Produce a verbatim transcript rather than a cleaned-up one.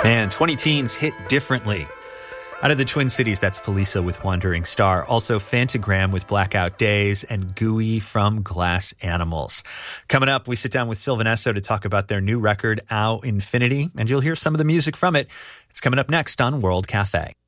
Man, twenty teens hit differently. Out of the Twin Cities, that's Poliça with Wandering Star. Also, Phantogram with Blackout Days and Gooey from Glass Animals. Coming up, we sit down with Sylvan Esso to talk about their new record, Au Infinity, and you'll hear some of the music from it. It's coming up next on World Cafe.